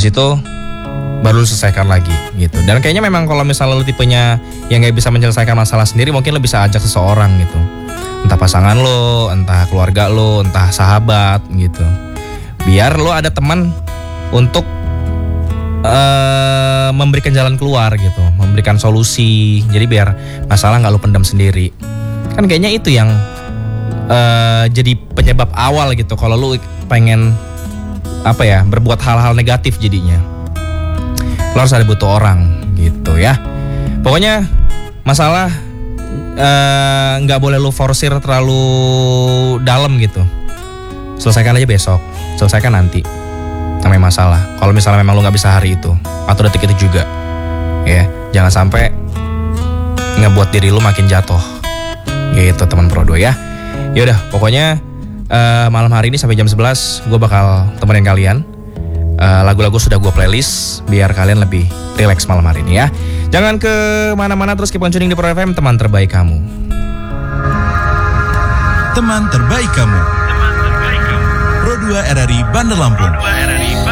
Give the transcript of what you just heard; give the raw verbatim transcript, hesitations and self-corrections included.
Habis itu baru lu selesaikan lagi gitu. Dan kayaknya memang kalau misalnya lu tipenya yang gak bisa menyelesaikan masalah sendiri, mungkin lu bisa ajak seseorang gitu. Entah pasangan lu, entah keluarga lu, entah sahabat gitu. Biar lu ada teman untuk uh, memberikan jalan keluar gitu, memberikan solusi. Jadi biar masalah gak lu pendam sendiri. Kan kayaknya itu yang uh, jadi penyebab awal gitu. Kalau lu pengen apa ya, berbuat hal-hal negatif jadinya, lo harus ada butuh orang gitu ya. Pokoknya masalah nggak uh, boleh lo forsir terlalu dalam gitu. Selesaikan aja besok, selesaikan nanti. Namanya masalah. Kalau misalnya memang lo nggak bisa hari itu atau detik itu juga, ya jangan sampai ngebuat diri lo makin jatuh. Gitu teman Pro dua ya. Yaudah, pokoknya uh, malam hari ini sampai jam sebelas gue bakal temenin kalian. Uh, lagu-lagu sudah gue playlist biar kalian lebih relax malam hari ini ya. Jangan ke mana-mana, terus keep on tuning di Pro F M, teman terbaik kamu. Teman terbaik kamu. Teman terbaik kamu. Pro dua R R I Bandar Lampung. Pro dua R R I